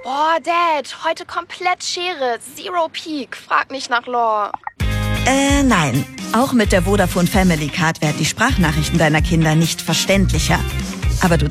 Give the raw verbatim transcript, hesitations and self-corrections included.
Boah, Dad, heute komplett Schere. Zero Peak. Frag nicht nach Lore. Äh, nein. Auch mit der Vodafone Family Card werden die Sprachnachrichten deiner Kinder nicht verständlicher. Aber du